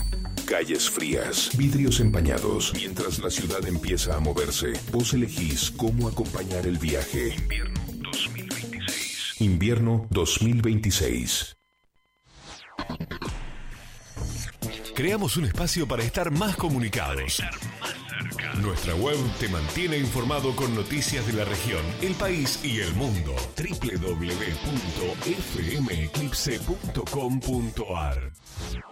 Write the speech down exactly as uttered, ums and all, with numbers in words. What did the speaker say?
Calles frías, vidrios empañados. Mientras la ciudad empieza a moverse, vos elegís cómo acompañar el viaje. Invierno dos mil veintiséis. Invierno dos mil veintiséis. Creamos un espacio para estar más comunicados. Nuestra web te mantiene informado con noticias de la región, el país y el mundo. doble u doble u doble u punto f m eclipse punto com punto a r